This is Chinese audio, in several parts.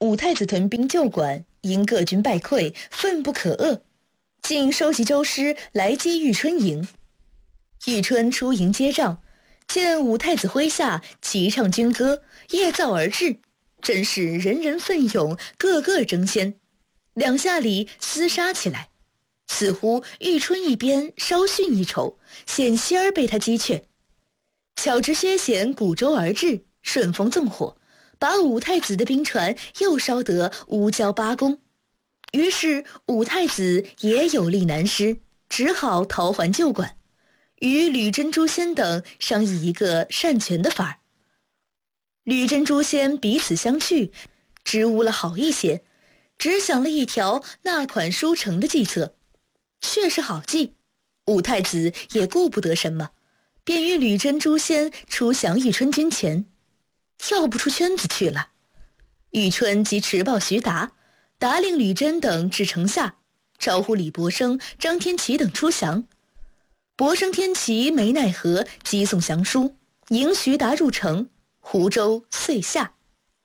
武太子屯兵旧馆，因各军败溃，愤不可遏，竟收集州师来击玉春营。玉春出营接帐，见武太子麾下齐唱军歌，夜噪而至，真是人人奋勇，个个争先。两下里厮杀起来，似乎玉春一边，稍逊一筹，险些儿被他击却。巧知薛显鼓舟而至，顺风纵火，把武太子的兵船又烧得乌焦八公。于是武太子也有力难施，只好逃还旧馆，与吕珍、诛仙等商议一个善权的法儿。吕珍、诛仙彼此相去，支吾了好一些，只想了一条纳款书城的计策，确是好计。武太子也顾不得什么，便与吕珍、诛仙出降玉春军前，跳不出圈子去了。玉春即持报徐达，达令吕珍等至城下，招呼李伯升、张天齐等出降。伯升、天齐没奈何，急送降书，迎徐达入城，湖州遂下。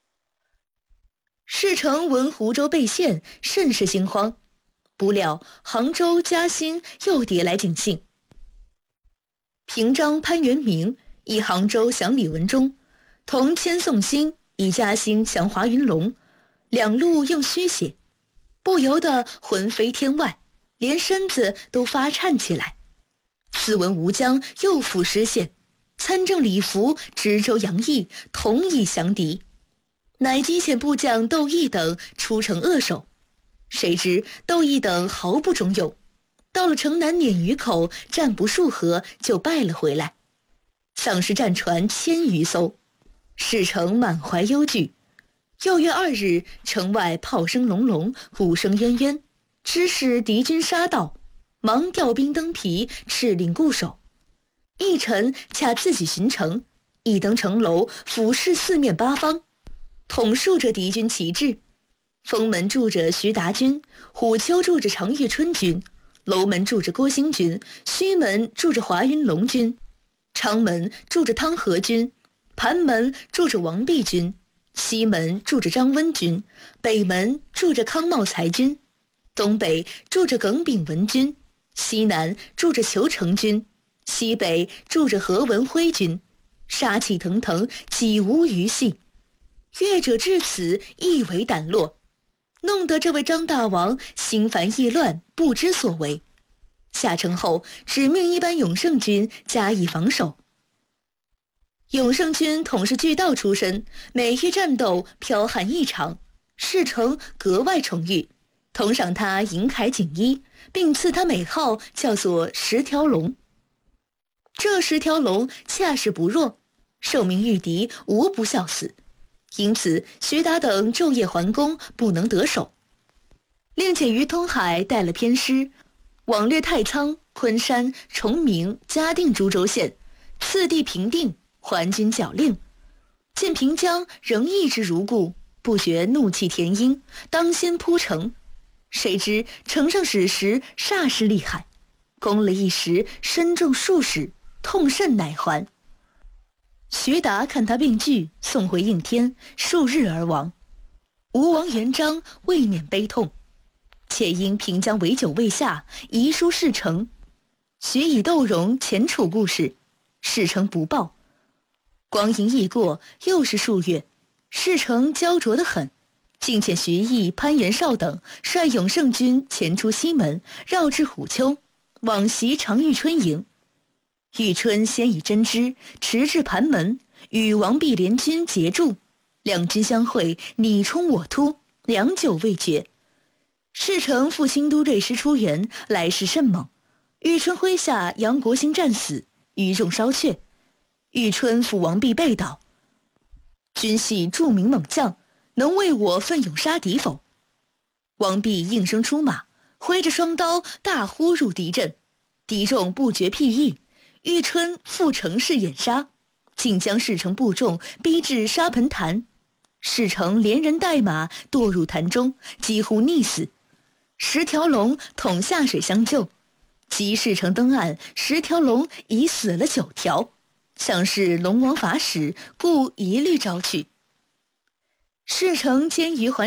事成闻湖州被陷，甚是惊慌。不料杭州、嘉兴又迭来警信。平章潘元明以杭州降李文忠，同千颂新以嘉兴降华云龙，两路用虚写，不由得魂飞天外，连身子都发颤起来。次闻吴江又复失陷，参政李福、知州杨毅同意降敌，乃机遣部将窦毅等出城扼守。谁知窦毅等毫不中用，到了城南撵鱼口，战不数合就败了回来，丧失战船1000余艘，使城满怀忧惧。又月2日，城外炮声隆隆，鼓声渊渊，知是敌军杀到，忙调兵登皮，敕令固守。一臣恰自己巡城，一登城楼，俯视四面八方，统竖着敌军旗帜。封门住着徐达军，虎丘住着常遇春军，楼门住着郭兴军，胥门住着华云龙军，昌门住着汤和军，盘门住着王弼军，西门住着张温军，北门住着康茂才军，东北住着耿炳文军，西南住着裘成军，西北住着何文辉军，杀气腾腾，几无余隙。越者至此，亦为胆落，弄得这位张大王心烦意乱，不知所为。下城后，指命一班永胜军加以防守。永胜军统是巨盗出身，每月战斗剽悍异常，事成格外宠誉，同赏他银铠锦衣，并赐他美号叫做10条龙。这10条龙恰是不弱，受命御敌，无不效死。因此徐达等昼夜环攻，不能得手，另遣于通海带了偏师，往掠太仓、昆山、崇明、嘉定诸州县，次第平定，还军剿令。见平江仍意之如故，不觉怒气填膺，当先扑城。谁知城上矢石煞是厉害，攻了一时，身中数矢，痛甚乃还。徐达看他病惧，送回应天，数日而亡。吴王元璋未免悲痛，且因平江围酒未下，遗书事成，许以窦融前处故事，事成不报。光阴一过，又是数月，事成焦灼得很，竟遣徐毅、潘元绍等率永胜军前出西门，绕至虎丘，往袭常遇春营。玉春先以针织驰至盘门，与王弼联军截住，两军相会，你冲我突，良久未决。事成复兴都锐师出援，来势甚猛。玉春麾下杨国兴战死，余众烧却。玉春复王弼被倒。君系著名猛将，能为我奋勇杀敌否？王弼应声出马，挥着双刀，大呼入敌阵，敌众不觉屁翼。玉春复乘势掩杀，竟将事成部众逼至沙盆潭，事成连人带马堕入潭中，几乎溺死。10条龙统下水相救，及事成登岸，10条龙已死了9条，像是龙王法使，故一律招去。事成监于还